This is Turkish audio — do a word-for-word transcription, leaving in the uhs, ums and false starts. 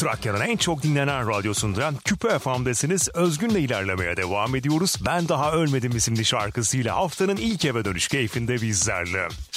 Trakya'nın en çok dinlenen radyosunda Küpe F M'desiniz. Özgün'le ilerlemeye devam ediyoruz. Ben Daha Ölmedim isimli şarkısıyla haftanın ilk eve dönüş keyfinde bizlerle.